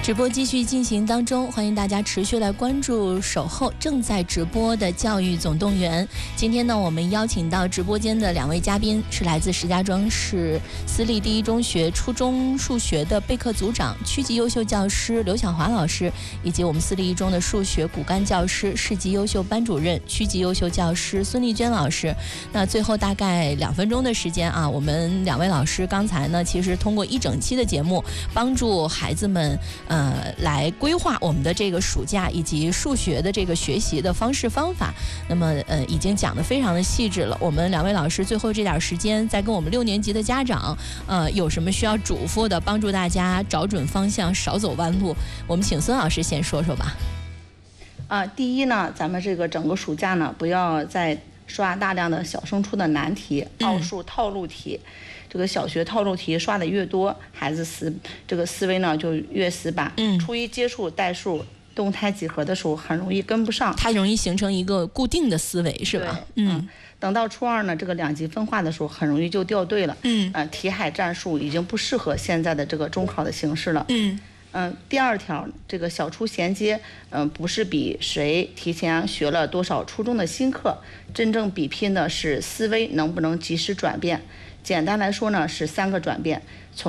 直播继续进行当中，欢迎大家持续来关注守候正在直播的教育总动员。今天呢，我们邀请到直播间的2位嘉宾是来自石家庄市私立第一中学初中数学的备课组长、区级优秀教师刘晓华老师，以及我们私立一中的数学骨干教师、市级优秀班主任、区级优秀教师孙丽娟老师。那最后大概2分钟的时间啊，我们2位老师刚才呢，其实通过一整期的节目，帮助孩子们来规划我们的这个暑假以及数学的这个学习的方式方法。那么已经讲得非常的细致了。我们2位老师最后这点时间，再跟我们6年级的家长有什么需要嘱咐的，帮助大家找准方向，少走弯路。我们请孙老师先说说吧。 第一呢，咱们这个整个暑假呢，不要再刷大量的小升初的难题、奥数套路题。这个小学套路题刷的越多，孩子这个思维呢就越死板。初一接触代数、动态几何的时候，很容易跟不上， 它容易形成一个固定的思维，是吧？ 等到初2呢，这个2级分化的时候，很容易就掉队了。题海战术已经不适合现在的这个中考的形式了。第2条，这个小初衔接，不是比谁提前学了多少初中的新课，真正比拼的是思维能不能及时转变。简单来说呢，是3个转变。